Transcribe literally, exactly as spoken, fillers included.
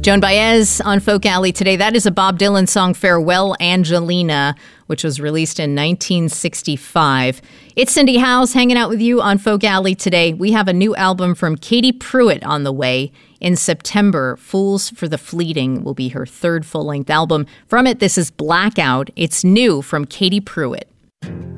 Joan Baez on Folk Alley today. That is a Bob Dylan song, Farewell Angelina, which was released in nineteen sixty-five. It's Cindy Howes hanging out with you on Folk Alley today. We have a new album from Katie Pruitt on the way. In September, Fools for the Fleeting will be her third full-length album. From it, this is Blackout. It's new from Katie Pruitt.